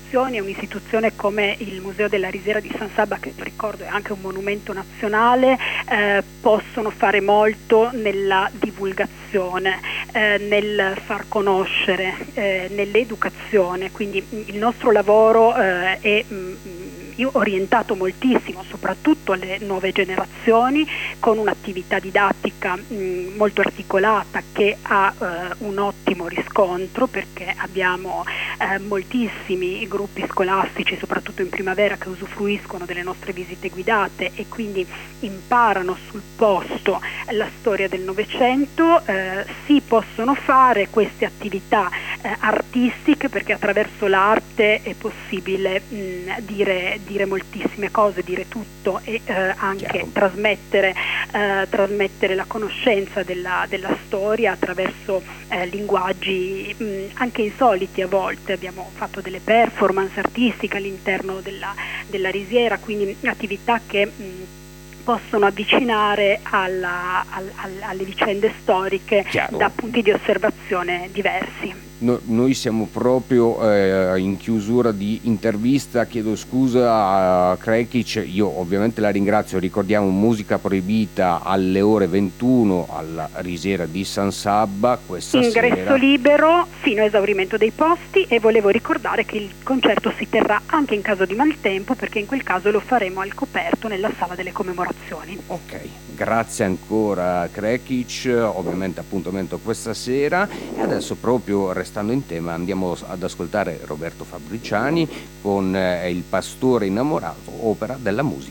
un'istituzione come il Museo della Risiera di San Sabba, che ricordo è anche un monumento nazionale, possono fare molto nella divulgazione, nel far conoscere, nell'educazione. Quindi il nostro lavoro è orientato moltissimo soprattutto alle nuove generazioni, con un'attività didattica molto articolata che ha un ottimo riscontro, perché abbiamo moltissimi gruppi scolastici, soprattutto in primavera, che usufruiscono delle nostre visite guidate e quindi imparano sul posto la storia del Novecento. Si possono fare queste attività artistiche, perché attraverso l'arte è possibile dire moltissime cose, dire tutto e anche trasmettere la conoscenza della storia attraverso linguaggi anche insoliti a volte. Abbiamo fatto delle performance artistiche all'interno della Risiera, quindi attività che possono avvicinare alle vicende storiche da punti di osservazione diversi. Noi siamo proprio in chiusura di intervista, chiedo scusa a Krekic, io ovviamente la ringrazio, ricordiamo Musica Proibita alle ore 21 alla Risiera di San Sabba questa ingresso sera. Libero fino a esaurimento dei posti, e volevo ricordare che il concerto si terrà anche in caso di maltempo, perché in quel caso lo faremo al coperto nella sala delle commemorazioni. Ok, grazie ancora Krekic, ovviamente appuntamento questa sera, e adesso proprio restando in tema andiamo ad ascoltare Roberto Fabriciani con Il pastore innamorato, opera della musica